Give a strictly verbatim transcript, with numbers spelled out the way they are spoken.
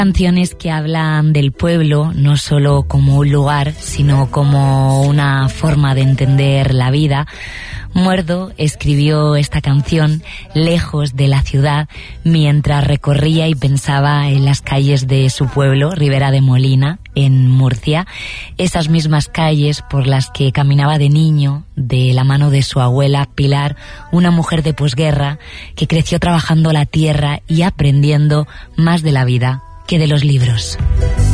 Canciones que hablan del pueblo no solo como un lugar, sino como una forma de entender la vida. Muerdo escribió esta canción lejos de la ciudad mientras recorría y pensaba en las calles de su pueblo, Ribera de Molina, en Murcia, esas mismas calles por las que caminaba de niño de la mano de su abuela Pilar, una mujer de posguerra que creció trabajando la tierra y aprendiendo más de la vida que de los libros.